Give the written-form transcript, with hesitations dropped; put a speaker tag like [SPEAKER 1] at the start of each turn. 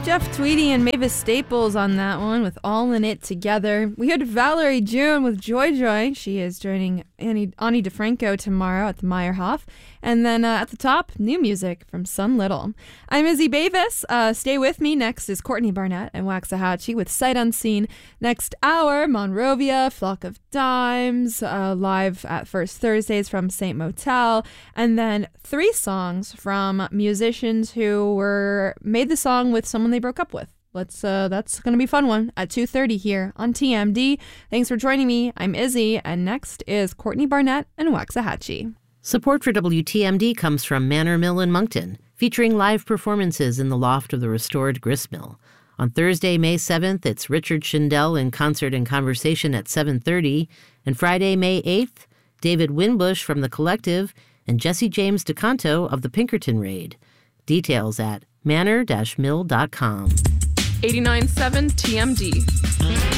[SPEAKER 1] Jeff Tweedy and Mavis Staples on that one with All in It Together. We heard Valerie June with Joy Joy. She is joining Ani DeFranco tomorrow at the Meyerhoff. And then at the top, new music from Sun Little. I'm Izzy Bavis. Stay with me. Next is Courtney Barnett and Waxahachie with Sight Unseen. Next hour, Monrovia, Flock of Dimes, live at First Thursdays from St. Motel. And then 3 songs from musicians who made the song with someone they broke up with. That's going to be a fun one at 2:30 here on TMD. Thanks for joining me. I'm Izzy, and next is Courtney Barnett and Waxahachie.
[SPEAKER 2] Support for WTMD comes from Manor Mill in Moncton, featuring live performances in the loft of the restored grist mill. On Thursday, May 7th, it's Richard Schindel in concert and conversation at 7:30, and Friday, May 8th, David Winbush from The Collective and Jesse James DeCanto of the Pinkerton Raid. Details at manor-mill.com.
[SPEAKER 3] 89.7 TMD.